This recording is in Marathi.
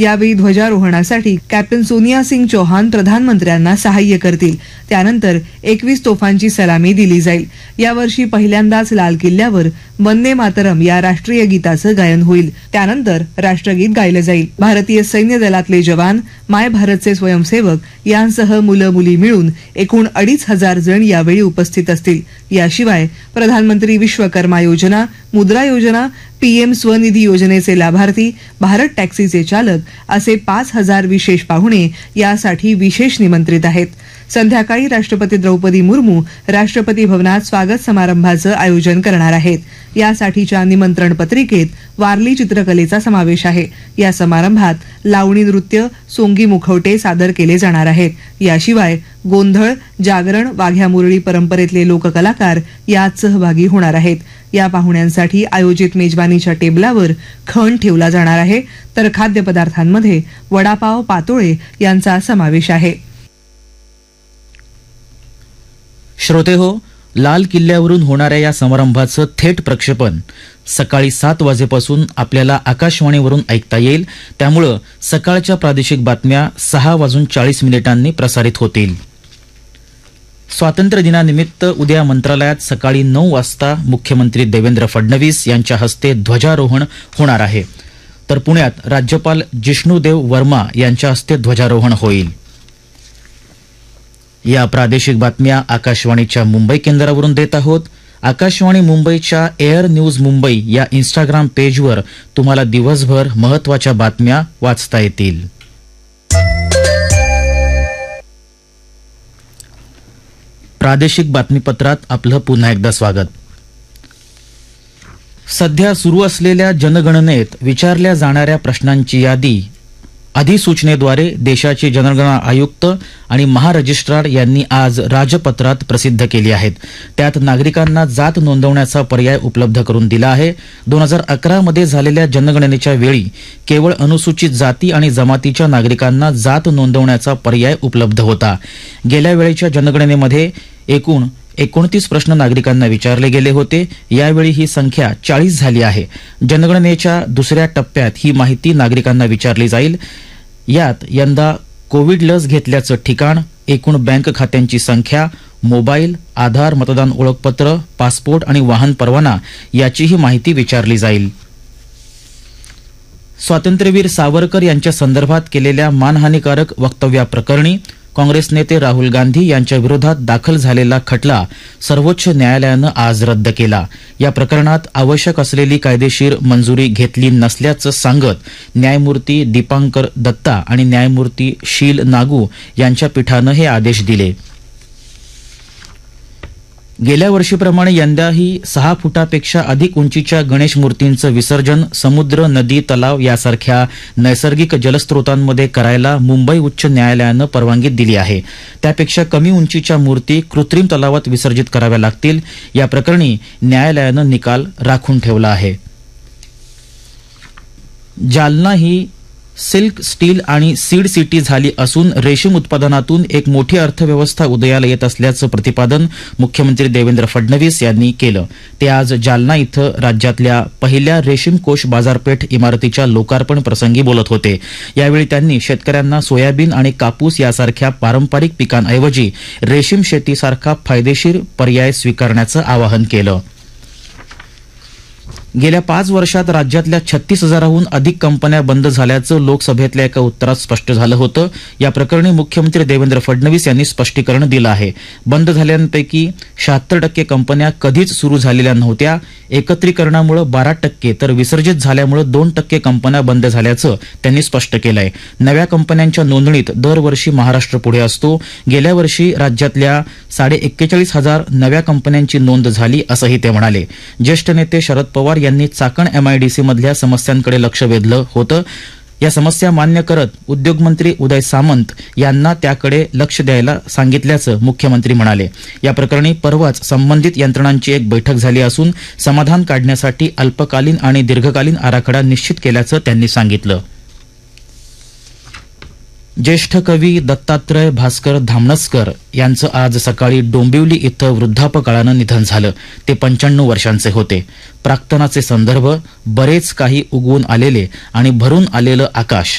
यावेळी ध्वजारोहणासाठी कॅप्टन सोनिया सिंग चौहान प्रधानमंत्र्यांना सहाय्य करतील. त्यानंतर 21 तोफांची सलामी दिली जाईल. यावर्षी पहिल्यांदाच लाल किल्ल्यावर वंदे मातरम या राष्ट्रीय गीताचं गायन होईल. त्यानंतर राष्ट्रगीत गायलं जाईल. भारतीय सैन्य दलातले जवान, माय भारतचे स्वयंसेवक यांसह मुलं मुली मिळून एकूण 2,500 जण यावेळी उपस्थित असतील. याशिवाय प्रधानमंत्री विश्वकर्मा योजना, मुद्रा योजना, पीएम स्वनिधी योजनेचे लाभार्थी, भारत टॅक्सीचे चालक असे 5,000 विशेष पाहुणे यासाठी विशेष निमंत्रित आहेत. संध्याकाळी राष्ट्रपती द्रौपदी मुर्मू राष्ट्रपती भवनात स्वागत समारंभाचं आयोजन करणार आहेत. यासाठीच्या निमंत्रण पत्रिकेत वारली चित्रकलेचा समावेश आहे. या समारंभात लावणी नृत्य, सोंगी मुखवटे सादर केले जाणार आहेत. याशिवाय गोंधळ, जागरण, वाघ्या मुरळी परंपरेतले लोककलाकार यात सहभागी होणार आहेत. या पाहुण्यांसाठी आयोजित मेजवानीच्या टेबलावर खण ठेवला जाणार आहे, तर खाद्यपदार्थांमध्ये वडापाव, पातोळे यांचा समावेश आहे. श्रोतेहो, लाल किल्ल्यावरून होणाऱ्या या समारंभाचं थेट प्रक्षेपण सकाळी 7 वाजेपासून आपल्याला आकाशवाणीवरून ऐकता येईल. त्यामुळं सकाळच्या प्रादेशिक बातम्या 6:40 प्रसारित होतील. स्वातंत्र्य दिनानिमित्त उद्या मंत्रालयात सकाळी 9 वाजता मुख्यमंत्री देवेंद्र फडणवीस यांच्या हस्ते ध्वजारोहण होणार आहे. तर पुण्यात राज्यपाल जिष्णुदेव वर्मा यांच्या हस्ते ध्वजारोहण होईल. या प्रादेशिक बातम्या आकाशवाणीच्या मुंबई केंद्रावरून देत आहोत. आकाशवाणी मुंबईच्या एअर न्यूज मुंबई या इंस्टाग्राम पेजवर तुम्हाला दिवसभर महत्त्वाच्या बातम्या वाचता येतील. प्रादेशिक बातमीपत्रात आपलं पुन्हा एकदा स्वागत. सध्या सुरू असलेल्या जनगणनेत विचारल्या जाणाऱ्या प्रश्नांची यादी अधिसूचनेद्वारे देशाचे जनगणना आयुक्त आणि महारजिस्ट्रार यांनी आज राजपत्रात प्रसिद्ध केली आहेत. त्यात नागरिकांना जात नोंदवण्याचा पर्याय उपलब्ध करून दिला आहे. 2011 मध्ये झालेल्या जनगणनेच्या वेळी केवळ अनुसूचित जाती आणि जमातीच्या नागरिकांना जात नोंदवण्याचा पर्याय उपलब्ध होता. गेल्या वेळेच्या जनगणनेमध्ये एकूण 29 प्रश्न नागरिकांना विचारले गेले होते. यावेळी ही संख्या 40 झाली आहे. जनगणनेच्या दुसऱ्या टप्प्यात ही माहिती नागरिकांना विचारली जाईल. यात यंदा कोविड लस घेतल्याचं ठिकाण, एकूण बँक खात्यांची संख्या, मोबाईल, आधार, मतदान ओळखपत्र, पासपोर्ट आणि वाहन परवाना याचीही माहिती विचारली जाईल. स्वातंत्र्यवीर सावरकर यांच्या संदर्भात केलेल्या मानहानीकारक वक्तव्याप्रकरणी काँग्रेस नेते राहुल गांधी यांच्या विरोधात दाखल झालेला खटला सर्वोच्च न्यायालयानं आज रद्द केला. या प्रकरणात आवश्यक असलेली कायदेशीर मंजुरी घेतली नसल्याचं सांगत न्यायमूर्ती दीपांकर दत्ता आणि न्यायमूर्ती शील नागू यांच्या पीठानं हे आदेश दिले. गेल्या वर्षीप्रमाणे यंदाही 6 फुटापेक्षा अधिक उंचीच्या गणेश मूर्तींचं विसर्जन समुद्र, नदी, तलाव यासारख्या नैसर्गिक जलस्रोतांमध्ये करायला मुंबई उच्च न्यायालयानं परवानगी दिली आहे. त्यापेक्षा कमी उंचीच्या मूर्ती कृत्रिम तलावात विसर्जित कराव्या लागतील. या प्रकरणी न्यायालयानं निकाल राखून ठेवला आहे. जालना ही सिल्क, स्टील आणि सीड सिटी झाली असून रेशीम उत्पादनातून एक मोठी अर्थव्यवस्था उदयाला येत असल्याचं प्रतिपादन मुख्यमंत्री देवेंद्र फडणवीस यांनी केलं. ते आज जालना इथं राज्यातल्या पहिल्या रेशीम कोष बाजारपेठ इमारतीच्या लोकार्पण प्रसंगी बोलत होते. यावेळी त्यांनी शेतकऱ्यांना सोयाबीन आणि कापूस यासारख्या पारंपरिक पिकांऐवजी रेशीम शेतीसारखा फायदेशीर पर्याय स्वीकारण्याचं आवाहन केलं. गेल्या 5 वर्षात राज्यातल्या 36,000हून अधिक कंपन्या बंद झाल्याचं लोकसभेतल्या एका उत्तरात स्पष्ट झालं होतं. या प्रकरणी मुख्यमंत्री देवेंद्र फडणवीस यांनी स्पष्टीकरण दिलं आहे. बंद झाल्यांपैकी 76% कंपन्या कधीच सुरू झालेल्या नव्हत्या. एकत्रीकरणामुळे 12% तर विसर्जित झाल्यामुळे 2% कंपन्या बंद झाल्याचं त्यांनी स्पष्ट केलंय. नव्या कंपन्यांच्या नोंदणीत दरवर्षी महाराष्ट्र पुढे असतो. गेल्या वर्षी राज्यातल्या 41,500 नव्या कंपन्यांची नोंद झाली असंही ते म्हणाले. ज्येष्ठ नेते शरद पवार यांनी चाकण एमआयडीसी मधल्या समस्यांकडे लक्ष वेधलं होतं. या समस्या मान्य करत उद्योगमंत्री उदय सामंत यांना त्याकडे लक्ष द्यायला सांगितल्याचं मुख्यमंत्री म्हणाले. या प्रकरणी परवाच संबंधित यंत्रणांची एक बैठक झाली असून समाधान काढण्यासाठी अल्पकालीन आणि दीर्घकालीन आराखडा निश्चित केल्याचं त्यांनी सांगितलं. ज्येष्ठ कवी दत्तात्रय भास्कर धामणसकर यांचं आज सकाळी डोंबिवली इथं वृद्धापकाळानं निधन झालं. ते 95 वर्षांचे होते. प्राक्तनाचे संदर्भ, बरेच काही उगवून आलेले आणि भरून आलेलं आकाश